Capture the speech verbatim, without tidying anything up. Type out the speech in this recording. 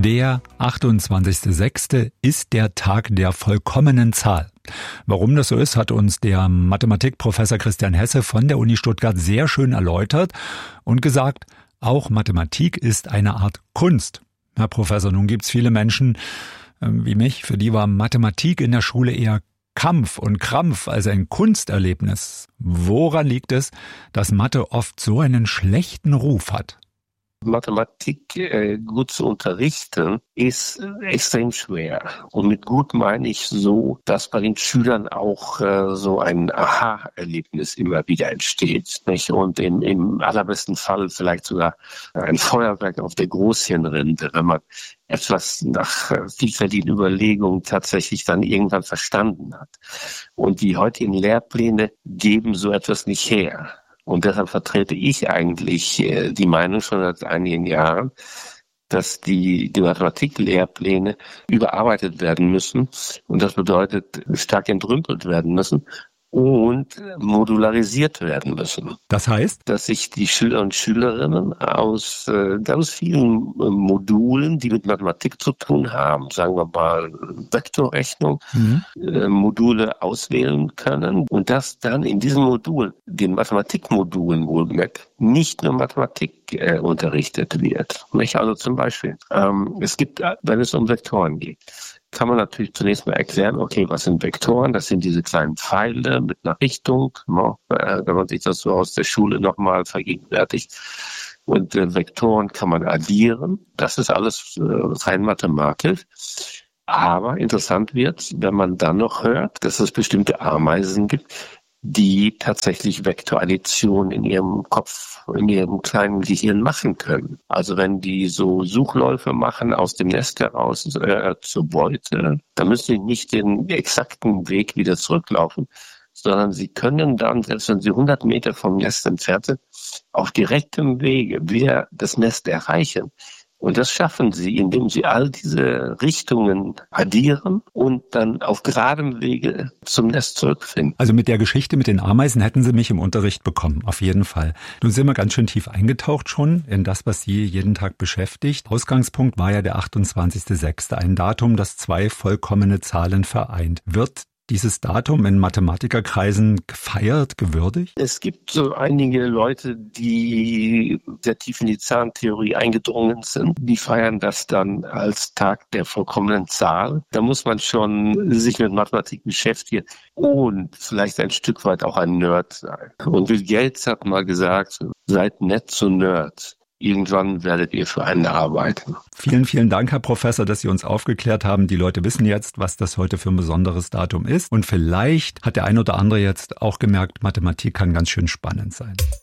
Der achtundzwanzigster sechster ist der Tag der vollkommenen Zahl. Warum das so ist, hat uns der Mathematikprofessor Christian Hesse von der Uni Stuttgart sehr schön erläutert und gesagt, auch Mathematik ist eine Art Kunst. Herr Professor, nun gibt's viele Menschen äh, wie mich, für die war Mathematik in der Schule eher Kampf und Krampf als ein Kunsterlebnis. Woran liegt es, dass Mathe oft so einen schlechten Ruf hat? Mathematik äh, gut zu unterrichten, ist äh, extrem schwer. Und mit gut meine ich so, dass bei den Schülern auch äh, so ein Aha-Erlebnis immer wieder entsteht, nicht? Und im, im allerbesten Fall vielleicht sogar ein Feuerwerk auf der Großhirnrinde, wenn man etwas nach äh, vielfältigen Überlegungen tatsächlich dann irgendwann verstanden hat. Und die heutigen Lehrpläne geben so etwas nicht her. Und deshalb vertrete ich eigentlich äh, die Meinung schon seit einigen Jahren, dass die, die Mathematiklehrpläne überarbeitet werden müssen. Und das bedeutet, stark entrümpelt werden müssen und modularisiert werden müssen. Das heißt? Dass sich die Schüler und Schülerinnen aus äh, ganz vielen äh, Modulen, die mit Mathematik zu tun haben, sagen wir mal Vektorrechnung, mhm. äh, Module auswählen können und dass dann in diesen Modulen, den Mathematikmodulen wohlgemerkt, nicht nur Mathematik äh, unterrichtet wird. Nicht? Also zum Beispiel, ähm, es gibt, wenn es um Vektoren geht, kann man natürlich zunächst mal erklären, okay, was sind Vektoren? Das sind diese kleinen Pfeile mit einer Richtung, no, wenn man sich das so aus der Schule nochmal vergegenwärtigt. Und äh, Vektoren kann man addieren. Das ist alles äh, rein mathematisch. Aber interessant wird, wenn man dann noch hört, dass es bestimmte Ameisen gibt, die tatsächlich Vektoraddition in ihrem Kopf, in ihrem kleinen Gehirn machen können. Also wenn die so Suchläufe machen aus dem Nest heraus äh, zur Beute, dann müssen sie nicht den exakten Weg wieder zurücklaufen, sondern sie können dann, selbst wenn sie hundert Meter vom Nest entfernt sind, auf direktem Wege wieder das Nest erreichen. Und das schaffen sie, indem sie all diese Richtungen addieren und dann auf geradem Wege zum Nest zurückfinden. Also mit der Geschichte mit den Ameisen hätten Sie mich im Unterricht bekommen, auf jeden Fall. Nun sind wir ganz schön tief eingetaucht schon in das, was Sie jeden Tag beschäftigt. Ausgangspunkt war ja der achtundzwanzigster sechster, ein Datum, das zwei vollkommene Zahlen vereint. Wird dieses Datum in Mathematikerkreisen gefeiert, gewürdigt? Es gibt so einige Leute, die sehr tief in die Zahlentheorie eingedrungen sind. Die feiern das dann als Tag der vollkommenen Zahl. Da muss man schon sich mit Mathematik beschäftigen und vielleicht ein Stück weit auch ein Nerd sein. Und Bill Gates hat mal gesagt, seid nett zu Nerds. Irgendwann werdet ihr für einen arbeiten. Vielen, vielen Dank, Herr Professor, dass Sie uns aufgeklärt haben. Die Leute wissen jetzt, was das heute für ein besonderes Datum ist. Und vielleicht hat der ein oder andere jetzt auch gemerkt, Mathematik kann ganz schön spannend sein.